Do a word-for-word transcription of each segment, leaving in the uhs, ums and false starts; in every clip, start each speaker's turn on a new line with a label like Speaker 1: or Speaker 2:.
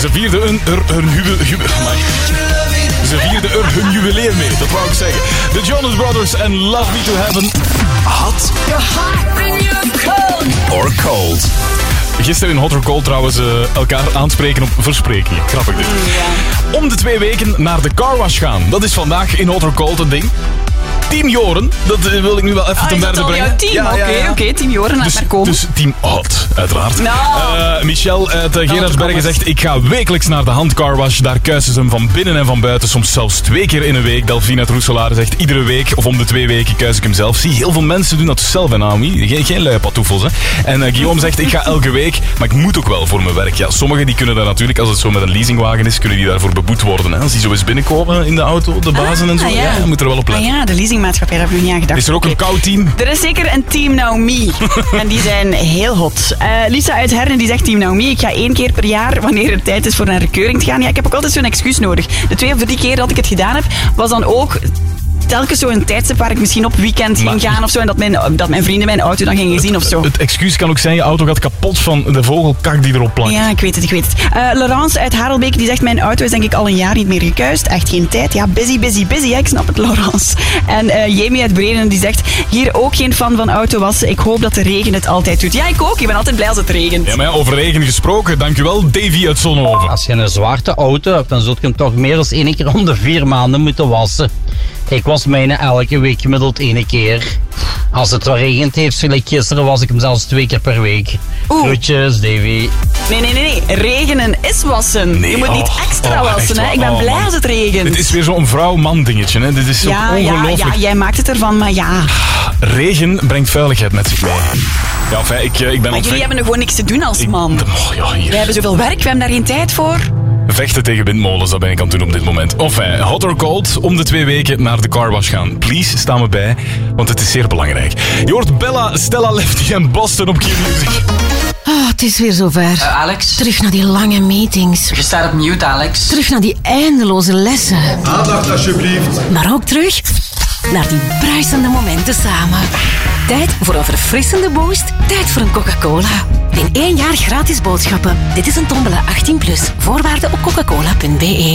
Speaker 1: Ze vierden hun, hun, hun, hun, hun, Ze vierden er hun jubileum mee, dat wou ik zeggen. The Jonas Brothers en Love Me To Heaven. Hot or cold? Gisteren in Hot or Cold trouwens uh, elkaar aanspreken op versprekingen. Grappig dit. Ja. Om de twee weken naar de carwash gaan. Dat is vandaag in Hot or Cold een ding. Team Joren, dat uh, wil ik nu wel even ah, ten berde brengen.
Speaker 2: Jouw team? Oké, ja, ja, ja. oké, okay, Team Joren, laat
Speaker 1: dus,
Speaker 2: maar komen.
Speaker 1: Dus Team Hot, uiteraard.
Speaker 2: No.
Speaker 1: Uh, Michel uit uh, Gerardsbergen zegt, ik ga wekelijks naar de handcarwash. Daar kuisen ze hem van binnen en van buiten. Soms zelfs twee keer in een week. Delphine uit Roeselare zegt, iedere week of om de twee weken kuis ik hem zelf. Zie, heel veel mensen doen dat zelf, hè, Naomi. Geen, geen lui patoefels, hè. En uh, Guillaume zegt, ik ga elke week, maar ik moet ook wel voor mijn werk. Ja, sommigen die kunnen daar natuurlijk, als het zo met een leasingwagen is, kunnen die daarvoor beboet worden. Hè. Als die zo eens binnenkomen in de auto, de bazen ah, en zo. Ja. Ja, je moet er wel op letten.
Speaker 2: Ah ja, de leasingmaatschappij, daar heb ik niet aan gedacht.
Speaker 1: Is er ook een koud team?
Speaker 2: Er is zeker een Team Naomi. En die zijn heel hot. Uh, Lisa uit Herne die zegt, Team Naomi, ik ga één keer per jaar, wanneer het tijd is voor een rekeuring te gaan. Ja, ik heb ook altijd zo'n excuus nodig. De twee of drie keer dat ik het gedaan heb, was dan ook telkens zo'n tijdstip waar ik misschien op weekend ging maar, gaan of zo. En dat mijn, dat mijn vrienden mijn auto dan gingen zien of zo.
Speaker 1: Het excuus kan ook zijn, je auto gaat kapot van de vogelkak die erop plakt.
Speaker 2: Ja, ik weet het, ik weet het. Uh, Laurence uit Harelbeek die zegt, mijn auto is denk ik al een jaar niet meer gekuist. Echt geen tijd. Ja, busy, busy, busy. Ja, ik snap het, Laurence. En uh, Jamie uit Breden die zegt, hier ook geen fan van autowassen. Ik hoop dat de regen het altijd doet. Ja, ik ook. Ik ben altijd blij als het regent.
Speaker 1: Ja, maar ja, over regen gesproken. Dankjewel, Davy uit Zonhoven.
Speaker 3: Als je een zwarte auto hebt, dan zult je hem toch meer dan één keer om de vier maanden moeten wassen. Ik was mijne elke week gemiddeld één keer. Als het wel regent heeft, zoals gisteren, was ik hem zelfs twee keer per week. Groetjes, Davy.
Speaker 2: Nee, nee, nee, nee. Regenen is wassen. Nee, je moet oh, niet extra oh, wassen, hè. Ik ben oh, blij man. als het regent.
Speaker 1: Dit is weer zo'n vrouw-man dingetje, hè. Dit is zo
Speaker 2: ja,
Speaker 1: ongelooflijk.
Speaker 2: Ja, ja, jij maakt het ervan, maar ja.
Speaker 1: Regen brengt vuiligheid met zich mee. Ja, enfin, ik, ik ben
Speaker 2: maar jullie hebben er gewoon niks te doen als man.
Speaker 1: Ik, oh, ja, hier.
Speaker 2: Wij hebben zoveel werk, we hebben daar geen tijd voor.
Speaker 1: Vechten tegen windmolens, dat ben ik aan het doen op dit moment. Enfin, hot or cold, om de twee weken naar de carwash gaan. Please, sta me bij, want het is zeer belangrijk. Je hoort Bella, Stella Lefty en Boston op Q-Music.
Speaker 4: Oh, het is weer zover.
Speaker 5: Uh, Alex?
Speaker 4: Terug naar die lange meetings.
Speaker 5: Je staat op mute, Alex.
Speaker 4: Terug naar die eindeloze lessen.
Speaker 6: Aandacht, alsjeblieft.
Speaker 4: Maar ook terug naar die bruisende momenten samen. Tijd voor een verfrissende boost. Tijd voor een Coca-Cola. In één jaar gratis boodschappen. Dit is een tombola achttien plus. Voorwaarden op coca-cola punt b e.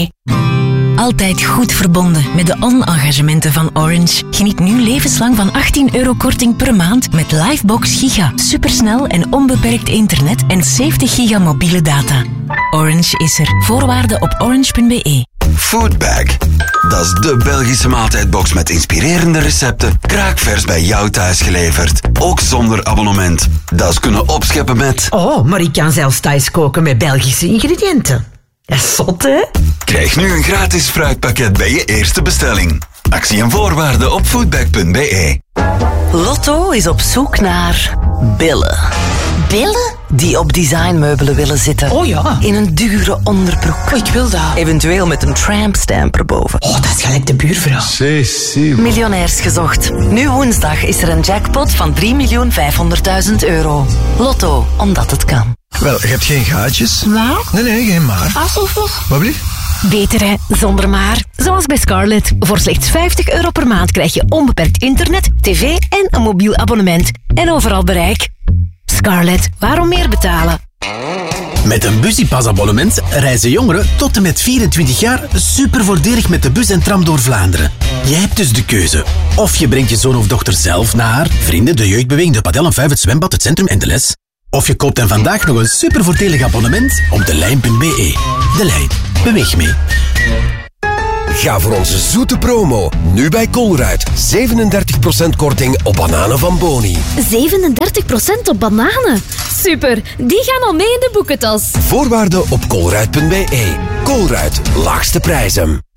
Speaker 4: Altijd goed verbonden met de on-engagementen van Orange. Geniet nu levenslang van achttien euro korting per maand met Livebox Giga. Supersnel en onbeperkt internet en zeventig giga mobiele data. Orange is er. Voorwaarden op orange punt b e.
Speaker 7: Foodbag. Dat is de Belgische maaltijdbox met inspirerende recepten, kraakvers bij jou thuis geleverd. Ook zonder abonnement. Dat is kunnen opscheppen met...
Speaker 8: Oh, maar ik kan zelfs thuis koken met Belgische ingrediënten. Dat is zot, hè?
Speaker 7: Krijg nu een gratis fruitpakket bij je eerste bestelling. Actie en voorwaarden op foodbag punt b e.
Speaker 9: Lotto is op zoek naar billen.
Speaker 4: Billen?
Speaker 9: Die op designmeubelen willen zitten.
Speaker 8: Oh ja.
Speaker 9: In een dure onderbroek.
Speaker 8: Oh, ik wil dat.
Speaker 9: Eventueel met een tramp-stamp erboven.
Speaker 8: Oh, dat is gelijk de buurvrouw.
Speaker 6: C'est si.
Speaker 9: Miljonairs gezocht. Nu woensdag is er een jackpot van drie miljoen vijfhonderdduizend euro. Lotto, omdat het kan.
Speaker 6: Wel, je hebt geen gaatjes?
Speaker 4: Wat?
Speaker 6: Nee, nee, geen maar. Wat blieft?
Speaker 4: Beter hè, zonder maar. Zoals bij Scarlett. Voor slechts vijftig euro per maand krijg je onbeperkt internet, tv en een mobiel abonnement. En overal bereik. Scarlett, waarom meer betalen?
Speaker 10: Met een Busypass-abonnement reizen jongeren tot en met vierentwintig jaar super voordelig met de bus en tram door Vlaanderen. Jij hebt dus de keuze. Of je brengt je zoon of dochter zelf naar vrienden, de jeugdbeweging, de padel en vijf, het zwembad, het centrum en de les. Of je koopt hen vandaag nog een super voordelig abonnement op de lijn punt b e. De Lijn. Beweeg mee.
Speaker 11: Ga voor onze zoete promo. Nu bij Colruyt. zevenendertig procent korting op bananen van Boni.
Speaker 12: zevenendertig procent op bananen? Super, die gaan al mee in de boekentas.
Speaker 11: Voorwaarden op colruyt punt b e. Colruyt. Laagste prijzen.